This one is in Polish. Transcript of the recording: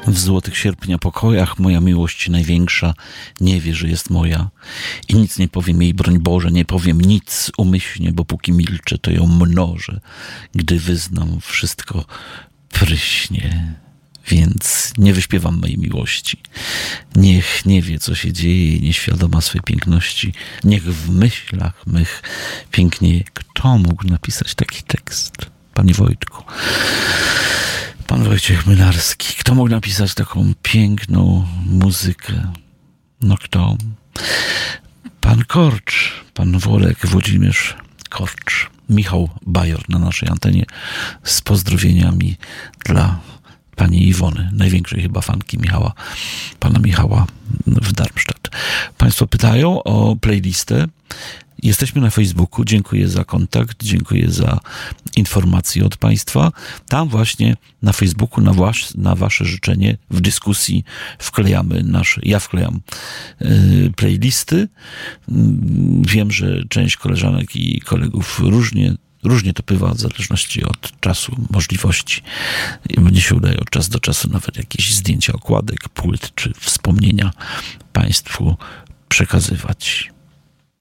W złotych sierpnia pokojach moja miłość największa nie wie, że jest moja i nic nie powiem jej, broń Boże, nie powiem nic umyślnie, bo póki milczę, to ją mnożę. Gdy wyznam, wszystko pryśnie, więc nie wyśpiewam mojej miłości. Niech nie wie, co się dzieje, nieświadoma swej piękności. Niech w myślach mych pięknieje. Kto mógł napisać taki tekst? Panie Wojtku. Pan Wojciech Mynarski. Kto mógł napisać taką piękną muzykę? No kto? Pan Korcz, pan Wolek, Włodzimierz Korcz, Michał Bajor na naszej antenie z pozdrowieniami dla pani Iwony, największej chyba fanki pana Michała w Darmstadt. Państwo pytają o playlistę. Jesteśmy na Facebooku. Dziękuję za kontakt, dziękuję za informacje od Państwa. Tam właśnie na Facebooku na Wasze życzenie w dyskusji ja wklejam playlisty. Wiem, że część koleżanek i kolegów różnie to bywa, w zależności od czasu, możliwości. Mnie się udaje od czasu do czasu nawet jakieś zdjęcia okładek, płyt czy wspomnienia Państwu przekazywać.